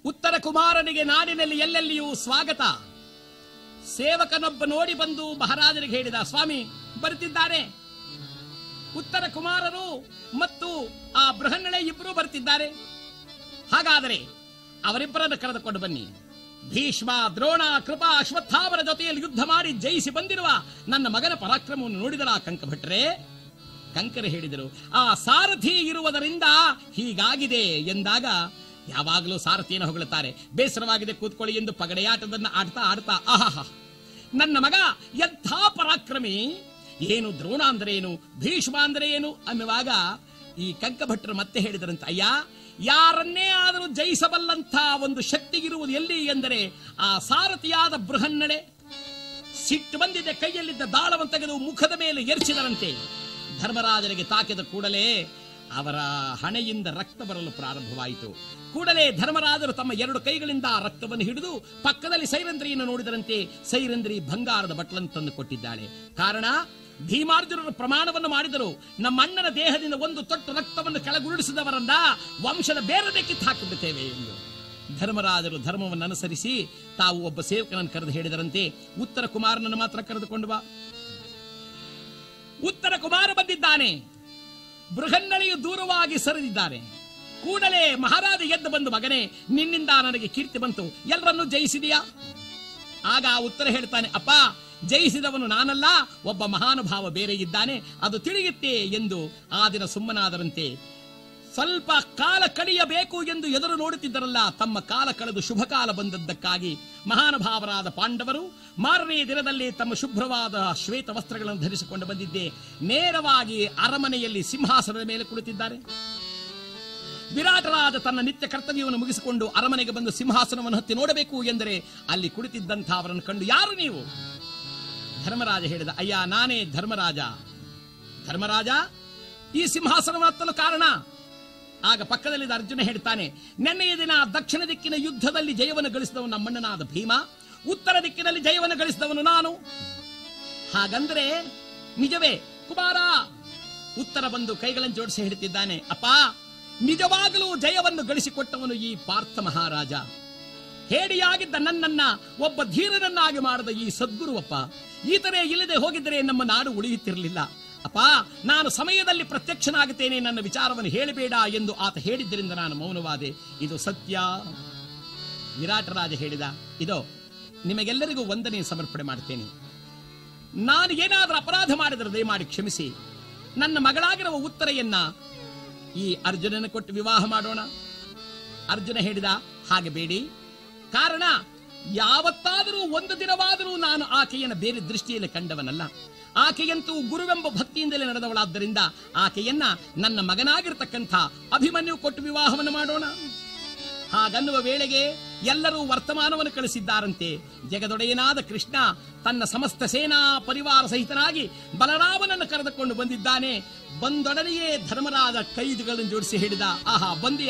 ಉತ್ತರ ಕುಮಾರನಿಗೆ ನಾಡಿನಲ್ಲಿ ಎಲ್ಲೆಲ್ಲಿಯೂ ಸ್ವಾಗತ. ಸೇವಕನೊಬ್ಬ ನೋಡಿ ಬಂದು ಮಹಾರಾಜನಿಗೆ ಹೇಳಿದ, ಸ್ವಾಮಿ ಬರುತ್ತಿದ್ದಾರೆ. ಉತ್ತರ ಕುಮಾರರು ಮತ್ತು ಆ ಬೃಹನ್ನಳೆ ಇಬ್ಬರು ಬರುತ್ತಿದ್ದಾರೆ. ಹಾಗಾದರೆ ಅವರಿಬ್ಬರನ್ನು ಕರೆದುಕೊಂಡು ಬನ್ನಿ. ಭೀಷ್ಮ, ದ್ರೋಣ, ಕೃಪಾ, ಅಶ್ವತ್ಥಾಮರ ಜೊತೆಯಲ್ಲಿ ಯುದ್ಧ ಮಾಡಿ ಜಯಿಸಿ ಬಂದಿರುವ ನನ್ನ ಮಗನ ಪರಾಕ್ರಮವನ್ನು ನೋಡಿದರ ಕಂಕಭಟ್ರೆ? ಕಂಕರು ಹೇಳಿದರು, ಆ ಸಾರಥಿ ಇರುವುದರಿಂದ ಹೀಗಾಗಿದೆ ಎಂದಾಗ, ಯಾವಾಗಲೂ ಸಾರಥಿಯನ್ನು ಹೊಗಳುತ್ತಾರೆ. ಬೇಸರವಾಗಿದೆ ಕೂತ್ಕೊಳ್ಳಿ ಎಂದು ಪಗಡೆಯಾಟದನ್ನು ಆಡ್ತಾ ಆಡ್ತಾ, ಆಹಾ ನನ್ನ ಮಗ ಎಂಥ ಪರಾಕ್ರಮಿ, ಏನು ದ್ರೋಣ ಅಂದರೆ ಏನು, ಭೀಷ್ಮ ಅಂದರೆ ಏನು ಅನ್ನುವಾಗ ಈ ಕಂಕಭಟ್ರು ಮತ್ತೆ ಹೇಳಿದರಂತ, ಅಯ್ಯ ಯಾರನ್ನೇ ಆದರೂ ಜಯಿಸಬಲ್ಲಂಥ ಒಂದು ಶಕ್ತಿಗಿರುವುದು ಎಲ್ಲಿ ಎಂದರೆ ಆ ಸಾರಥಿಯಾದ ಬೃಹನ್ನಡೆ. ಸಿಟ್ಟು ಬಂದಿದೆ, ಕೈಯಲ್ಲಿದ್ದ ದಾಳವನ್ನು ತೆಗೆದು ಮುಖದ ಮೇಲೆ ಎರಚಿದರಂತೆ. ಧರ್ಮರಾಜನಿಗೆ ತಾಕಿದ ಕೂಡಲೇ ಅವರ ಹಣೆಯಿಂದ ರಕ್ತ ಬರಲು ಪ್ರಾರಂಭವಾಯಿತು. ಕೂಡಲೇ ಧರ್ಮರಾಜರು ತಮ್ಮ ಎರಡು ಕೈಗಳಿಂದ ಆ ರಕ್ತವನ್ನು ಹಿಡಿದು ಪಕ್ಕದಲ್ಲಿ ಸೈರಂಧ್ರಿಯನ್ನು ನೋಡಿದರಂತೆ. ಸೈರಂಧ್ರಿ ಬಂಗಾರದ ಬಟ್ಲನ್ನು ತಂದು ಕೊಟ್ಟಿದ್ದಾಳೆ. ಕಾರಣ, ಭೀಮಾರ್ಜುನರು ಪ್ರಮಾಣವನ್ನು ಮಾಡಿದರು, ನಮ್ಮ ಅಣ್ಣನ ದೇಹದಿಂದ ಒಂದು ತೊಟ್ಟು ರಕ್ತವನ್ನು ಕೆಳಗುರುಳಿಸಿದವರನ್ನ ವಂಶದ ಬೇರನೆ ಕಿತ್ತು ಹಾಕಿಬಿಡುತ್ತೇವೆ ಎಂದು. ಧರ್ಮರಾಜರು ಧರ್ಮವನ್ನು ಅನುಸರಿಸಿ ತಾವು ಒಬ್ಬ ಸೇವಕನನ್ನು ಕರೆದು ಹೇಳಿದರಂತೆ, ಉತ್ತರ ಕುಮಾರನನ್ನು ಮಾತ್ರ ಕರೆದುಕೊಂಡು ಬಾ. ಉತ್ತರ ಕುಮಾರ ಬಂದಿದ್ದಾನೆ. ಬೃಹನ್ನಳೆಯು ದೂರವಾಗಿ ಸರಿದಿದ್ದಾರೆ. ಕೂಡಲೇ ಮಹಾರಾಜ ಎದ್ದು ಬಂದು, ಮಗನೇ ನಿನ್ನಿಂದ ನನಗೆ ಕೀರ್ತಿ ಬಂತು, ಎಲ್ಲರನ್ನೂ ಜಯಿಸಿದೆಯಾ? ಆಗ ಉತ್ತರ ಹೇಳ್ತಾನೆ, ಅಪ್ಪ ಜಯಿಸಿದವನು ನಾನಲ್ಲ, ಒಬ್ಬ ಮಹಾನುಭಾವ ಬೇರೆ ಇದ್ದಾನೆ, ಅದು ತಿಳಿಯುತ್ತೆ ಎಂದು ಆ ದಿನ ಸುಮ್ಮನಾದರಂತೆ. ಸ್ವಲ್ಪ ಕಾಲ ಕಳೆಯಬೇಕು ಎಂದು ಎದುರು ನೋಡುತ್ತಿದ್ದರಲ್ಲ, ತಮ್ಮ ಕಾಲ ಕಳೆದು ಶುಭ ಕಾಲ ಬಂದದ್ದಕ್ಕಾಗಿ ಮಹಾನುಭಾವರಾದ ಪಾಂಡವರು ಮಾರನೇ ದಿನದಲ್ಲಿ ತಮ್ಮ ಶುಭ್ರವಾದ ಶ್ವೇತ ವಸ್ತ್ರಗಳನ್ನು ಧರಿಸಿಕೊಂಡು ಬಂದಿದ್ದೆ ನೇರವಾಗಿ ಅರಮನೆಯಲ್ಲಿ ಸಿಂಹಾಸನದ ಮೇಲೆ ಕುಳಿತಿದ್ದಾರೆ. ವಿರಾಟರಾದ ತನ್ನ ನಿತ್ಯ ಕರ್ತವ್ಯವನ್ನು ಮುಗಿಸಿಕೊಂಡು ಅರಮನೆಗೆ ಬಂದು ಸಿಂಹಾಸನವನ್ನು ಹತ್ತಿ ನೋಡಬೇಕು ಎಂದರೆ ಅಲ್ಲಿ ಕುಳಿತಿದ್ದಂಥ ಅವರನ್ನು ಕಂಡು, ಯಾರು ನೀವು? ಧರ್ಮರಾಜ ಹೇಳಿದ, ಅಯ್ಯ ನಾನೇ ಧರ್ಮರಾಜ. ಧರ್ಮರಾಜ, ಈ ಸಿಂಹಾಸನವನ್ನು ಹತ್ತಲು ಕಾರಣ? ಆಗ ಪಕ್ಕದಲ್ಲಿದ್ದ ಅರ್ಜುನ ಹೇಳ್ತಾನೆ, ನೆನ್ನೆಯ ದಿನ ದಕ್ಷಿಣ ದಿಕ್ಕಿನ ಯುದ್ಧದಲ್ಲಿ ಜಯವನ್ನು ಗಳಿಸಿದವನು ನಮ್ಮಣ್ಣನಾದ ಭೀಮ, ಉತ್ತರ ದಿಕ್ಕಿನಲ್ಲಿ ಜಯವನ್ನು ಗಳಿಸಿದವನು ನಾನು. ಹಾಗಂದ್ರೆ ನಿಜವೇ ಕುಮಾರ? ಉತ್ತರ ಬಂದು ಕೈಗಳನ್ನು ಜೋಡಿಸಿ ಹೇಳ್ತಿದ್ದಾನೆ, ಅಪ್ಪ ನಿಜವಾಗಲೂ ಜಯವನ್ನು ಗಳಿಸಿಕೊಟ್ಟವನು ಈ ಪಾರ್ಥ ಮಹಾರಾಜ. ಹೇಡಿಯಾಗಿದ್ದ ನನ್ನನ್ನ ಒಬ್ಬ ಧೀರನನ್ನಾಗಿ ಮಾಡಿದ ಈ ಸದ್ಗುರುವಪ್ಪ. ಈತನೇ ಇಲ್ಲದೆ ಹೋಗಿದ್ದರೆ ನಮ್ಮ ನಾಡು ಉಳಿಯುತ್ತಿರಲಿಲ್ಲ. ಅಪ್ಪ ನಾನು ಸಮಯದಲ್ಲಿ ಪ್ರತ್ಯಕ್ಷನಾಗುತ್ತೇನೆ, ನನ್ನ ವಿಚಾರವನ್ನು ಹೇಳಬೇಡ ಎಂದು ಆತ ಹೇಳಿದ್ದರಿಂದ ನಾನು ಮೌನವಾದೆ, ಇದು ಸತ್ಯ. ವಿರಾಟರಾಜ ಹೇಳಿದ, ಇದೋ ನಿಮಗೆಲ್ಲರಿಗೂ ವಂದನೆ ಸಮರ್ಪಣೆ ಮಾಡ್ತೇನೆ. ನಾನು ಏನಾದರೂ ಅಪರಾಧ ಮಾಡಿದರೆ ದಯಮಾಡಿ ಕ್ಷಮಿಸಿ. ನನ್ನ ಮಗಳಾಗಿರುವ ಉತ್ತರೆಯನ್ನ ಈ ಅರ್ಜುನನ ಕೊಟ್ಟು ವಿವಾಹ ಮಾಡೋಣ. ಅರ್ಜುನ ಹೇಳಿದ, ಹಾಗೆ ಬೇಡಿ. ಕಾರಣ, ಯಾವತ್ತಾದರೂ ಒಂದು ದಿನವಾದರೂ ನಾನು ಆಕೆಯನ್ನು ಬೇರೆ ದೃಷ್ಟಿಯಲ್ಲಿ ಕಂಡವನಲ್ಲ. ಆಕೆಯಂತೂ ಗುರುವೆಂಬ ಭಕ್ತಿಯಿಂದಲೇ ನಡೆದವಳಾದ್ದರಿಂದ ಆಕೆಯನ್ನ ನನ್ನ ಮಗನಾಗಿರ್ತಕ್ಕಂಥ ಅಭಿಮನ್ಯು ಕೊಟ್ಟು ವಿವಾಹವನ್ನು ಮಾಡೋಣ. ಹಾಗನ್ನುವ ವೇಳೆಗೆ ಎಲ್ಲರೂ ವರ್ತಮಾನವನ್ನು ಕಳಿಸಿದ್ದಾರಂತೆ. ಜಗದೊಡೆಯನಾದ ಕೃಷ್ಣ ತನ್ನ ಸಮಸ್ತ ಸೇನಾ ಪರಿವಾರ ಸಹಿತನಾಗಿ ಬಲರಾಮನನ್ನು ಕರೆದುಕೊಂಡು ಬಂದಿದ್ದಾನೆ. ಬಂದೊಡನೆಯೇ ಧರ್ಮರಾಜ ಕೈದುಗಳನ್ನು ಜೋಡಿಸಿ ಹೇಳಿದ, ಆಹಾ ಬಂದಿ